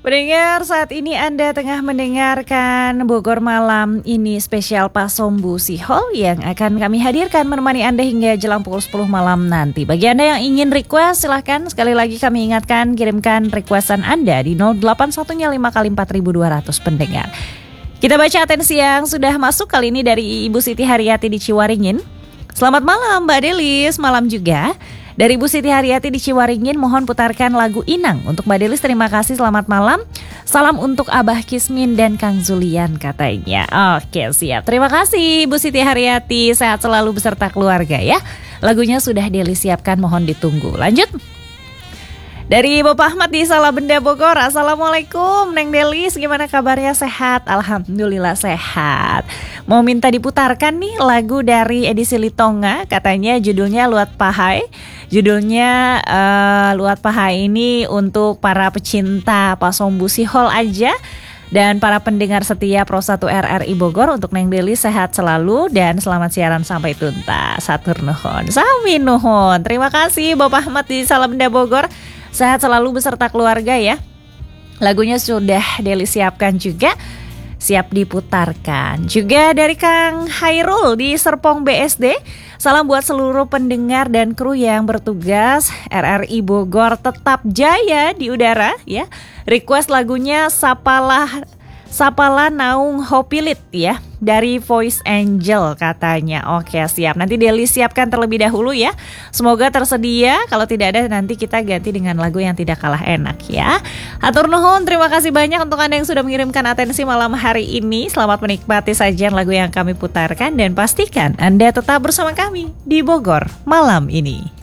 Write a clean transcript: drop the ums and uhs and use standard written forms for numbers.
Pendengar, saat ini Anda tengah mendengarkan Bogor Malam ini spesial Pasombu Sihol yang akan kami hadirkan menemani Anda hingga jelang pukul 10 malam nanti. Bagi Anda yang ingin request, silahkan sekali lagi kami ingatkan kirimkan requestan Anda di 081-nya 5 kali 4.200 pendengar. Kita baca atensi yang sudah masuk kali ini dari Ibu Siti Haryati di Ciwaringin. Selamat malam Mbak Delis, malam juga. Dari Ibu Siti Haryati di Ciwaringin, mohon putarkan lagu Inang. Untuk Mbak Delis, terima kasih, selamat malam. Salam untuk Abah Kismin dan Kang Zulian katanya. Oke, siap. Terima kasih Ibu Siti Haryati, sehat selalu beserta keluarga ya. Lagunya sudah Delis siapkan, mohon ditunggu. Lanjut. Dari Bapak Ahmad di Salabenda Bogor, Assalamualaikum Neng Delis, gimana kabarnya, sehat? Alhamdulillah sehat. Mau minta diputarkan nih lagu dari edisi Litonga, katanya judulnya Luat Pahai. Judulnya Luat Pahai ini untuk para pecinta Pasombu Sihol aja. Dan para pendengar setia Pro 1 RRI Bogor, untuk Neng Delis sehat selalu dan selamat siaran sampai tuntas. Satur nuhun, sami nuhun. Terima kasih Bapak Ahmad di Salabenda Bogor. Sehat selalu beserta keluarga ya. Lagunya sudah Delis siapkan juga, siap diputarkan. Juga dari Kang Hairul di Serpong BSD. Salam buat seluruh pendengar dan kru yang bertugas. RRI Bogor tetap jaya di udara ya. Request lagunya Sapala Naung Hopilit ya, dari Voice Angel katanya. Oke, siap. Nanti Delis siapkan terlebih dahulu ya. Semoga tersedia. Kalau tidak ada nanti kita ganti dengan lagu yang tidak kalah enak ya. Hatur nuhun, terima kasih banyak untuk Anda yang sudah mengirimkan atensi malam hari ini. Selamat menikmati sajian lagu yang kami putarkan dan pastikan Anda tetap bersama kami di Bogor malam ini.